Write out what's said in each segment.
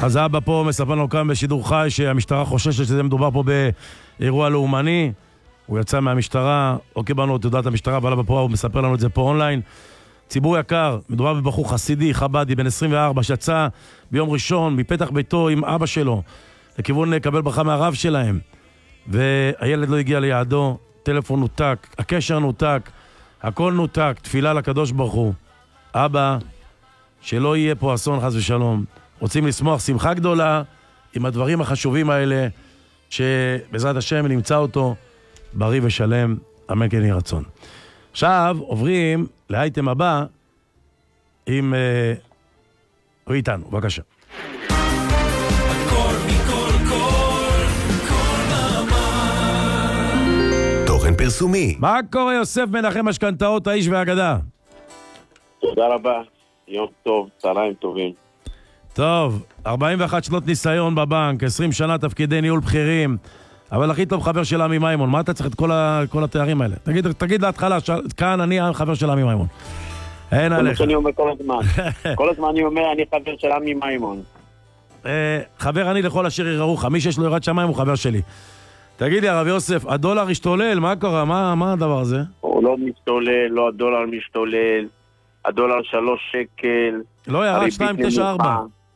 אז אבא פה מספר לנו כאן בשידור חי שהמשטרה חוששת שזה מדובר פה באירוע לאומני. הוא יצא מהמשטרה, לא קיבלנו את תעודת המשטרה, אבל אבא פה הוא מספר לנו את זה פה אונליין. ציבור יקר, מדובר בבחור חסידי, חבדי, בן 24, שיצא ביום ראשון מפתח ביתו עם אבא שלו, לכיוון לקבל ברכה מהרב שלהם. והילד לא הגיע ליעדו, טלפון נותק, הקשר נותק, הכל נותק, תפילה לקדוש ברוך הוא. אבא, שלא יהיה פה אסון חס ושלום. רוצים לשמוח שמחה גדולה עם הדברים החשובים האלה, שבעזרת השם נמצא אותו בריא ושלם, אמן כן יהי רצון. עכשיו עוברים לאייטם הבא עם הוא איתנו, בבקשה. תוכן פרסומי. מה קורה יוסף מנחם משכנתאות, האיש והאגדה? תודה רבה, יום טוב, צהריים טובים. טוב, 41 שנות ניסיון בבנק, 20 שנה תפקידי ניהול בכירים, אבל הכי טוב חבר של עמי מימון. מה אתה צריך את כל התארים האלה? תגיד להתחלה, כאן אני חבר של עמי מימון. אין עליך. אני אומר כל הזמן. כל הזמן אני אומר, אני חבר של עמי מימון. חבר אני לכל אשר יראוך, מי שיש לו יראת שמיים הוא חבר שלי. תגיד לי הרב יוסף, הדולר השתולל, מה קורה? מה הדבר הזה? הוא לא משתולל, לא הדולר משתולל, הדולר 3 שקל. לא ירד 2.94.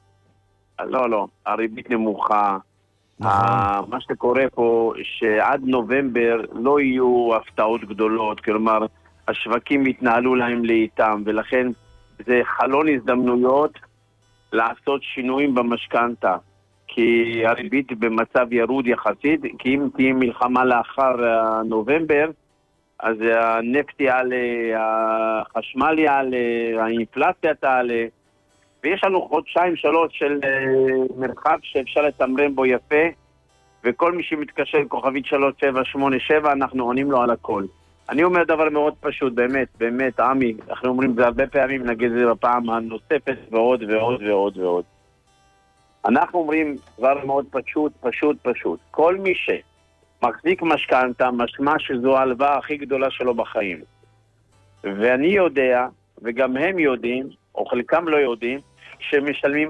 לא, הריבית נמוכה. מה שקורה פה, שעד נובמבר לא יהיו הפתעות גדולות, כלומר, השווקים יתנהלו להם לאיתם, ולכן זה חלון הזדמנויות לעשות שינויים במשכנתה, כי הריבית במצב ירוד יחסית, כי אם תהיה מלחמה לאחר נובמבר, אז הנפט יעלה, החשמל יעלה, האינפלציה תעלה, ויש לנו 2-3 של מרחב שאפשר לתמרן בו יפה, וכל מי שמתקשר כוכבית 3787, אנחנו עונים לו על הכל. אני אומר דבר מאוד פשוט, באמת, עמי, אנחנו אומרים זה הרבה פעמים, נגיד זה בפעם הנוספת ועוד ועוד ועוד ועוד. אנחנו אומרים דבר מאוד פשוט. כל מי שמחזיק משכנתה, משמע שזו ההלוואה הכי גדולה שלו בחיים. ואני יודע, וגם הם יודעים, או חלקם לא יודעים, שמשלמים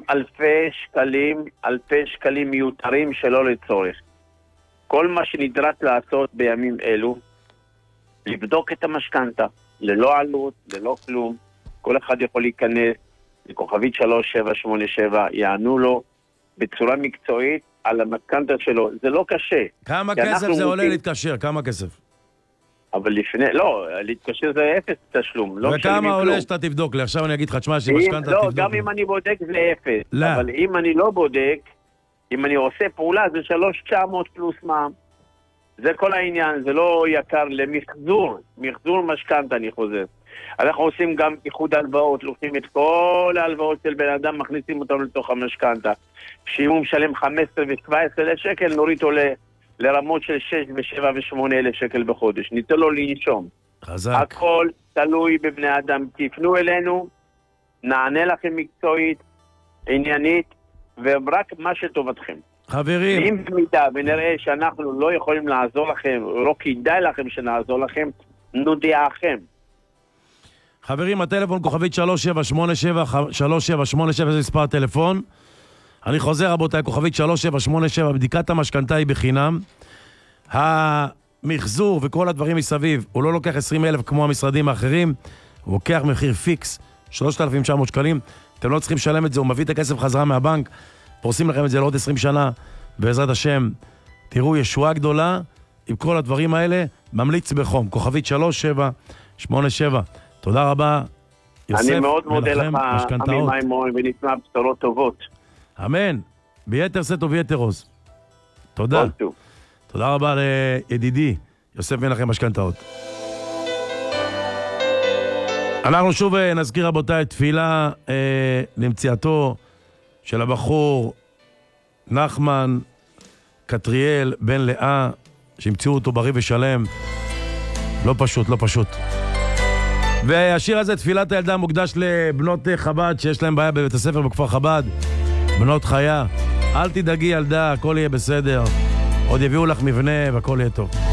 אלפי שקלים מיותרים שלא לצורך. כל מה שנדרש לעשות בימים אלו, לבדוק את המשכנתה, ללא עלות, ללא כלום. כל אחד יכול להיכנס לכוכבית 3787, יענו לו בצורה מקצועית על המשכנתה שלו. זה לא קשה. כמה כסף זה עולה להתקשר? כמה כסף? אבל להתקשר זה 0 תשלום. וכמה עולה שאתה תבדוק לי? עכשיו אני אגיד לך, תשמע שמשכנתה תבדוק. לא, גם אם אני בודק זה 0. אבל אם אני לא בודק, אם אני עושה פעולה זה 3,900 פלוס מע"מ. זה כל העניין, זה לא יקר למחזור משכנתה, אני חוזר. אנחנו עושים גם איחוד הלוואות, לוקחים את כל ההלוואות של בן אדם, מכניסים אותם לתוך המשכנתה. שאם הוא משלם 15 ו-17 אלף שקל, נוריד אותו לרמות של 6 ו-7 ו-8 אלף שקל בחודש. ניתן לו לנשום. חזק. הכל תלוי בבני אדם. תפנו אלינו, נענה לכם מקצועית, עניינית, ורק מה שטובתכם. חברים. אם במידה ונראה שאנחנו לא יכולים לעזור לכם, לא כדאי לכם שנעזור לכם, נודיעכם. חברים, הטלפון כוכבית 3787, 3787 זה מספר הטלפון. אני חוזר רבותיי, כוכבית 3787, בדיקת המשכנתה היא בחינם. המחזור וכל הדברים מסביב, הוא לא לוקח 20,000 כמו המשרדים האחרים, הוא לוקח מחיר פיקס, 3,900 שקלים. אתם לא צריכים לשלם את זה, הוא מביא את הכסף חזרה מהבנק, פורסים לכם את זה לעוד 20 שנה, בעזרת השם, תראו ישועה גדולה, עם כל הדברים האלה, ממליץ בחום, כוכבית 3787. תודה רבה, יוסף. אני מאוד מודה לך, עמי מימון, ונשמע בשורות טובות. אמן, ביתר שאת וביתר עוז. תודה. תודה רבה לידידי, יוסף מנחם משכנתאות. אנחנו שוב נזכיר רבותיי תפילה למציאתו של הבחור נחמן קטריאל בן לאה, שהמציאו אותו בריא ושלם. לא פשוט. והשיר הזה, תפילת הילדה, מוקדש לבנות חב"ד שיש להם בעיה בבית הספר בכפר חב"ד, בנות חיה. אל תדאגי ילדה, הכל יהיה בסדר, עוד יביאו לך מבנה והכל יהיה טוב.